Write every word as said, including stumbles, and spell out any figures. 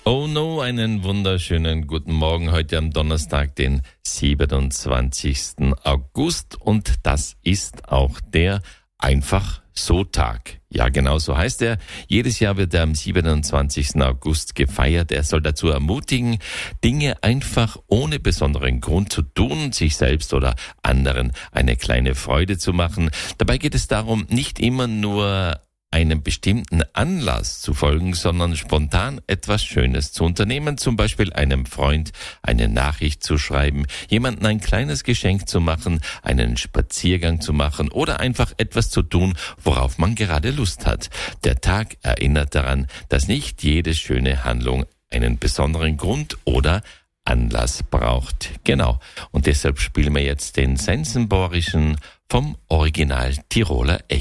Oh no, einen wunderschönen guten Morgen heute am Donnerstag, den siebenundzwanzigsten August, und das ist auch der Einfach-so-Tag. Ja, genau so heißt er. Jedes Jahr wird er am siebenundzwanzigsten August gefeiert. Er soll dazu ermutigen, Dinge einfach ohne besonderen Grund zu tun, sich selbst oder anderen eine kleine Freude zu machen. Dabei geht es darum, nicht immer nur einem bestimmten Anlass zu folgen, sondern spontan etwas Schönes zu unternehmen, zum Beispiel einem Freund eine Nachricht zu schreiben, jemandem ein kleines Geschenk zu machen, einen Spaziergang zu machen oder einfach etwas zu tun, worauf man gerade Lust hat. Der Tag erinnert daran, dass nicht jede schöne Handlung einen besonderen Grund oder Anlass braucht. Genau. Und deshalb spielen wir jetzt den Sensenborischen vom Original Tiroler Echo.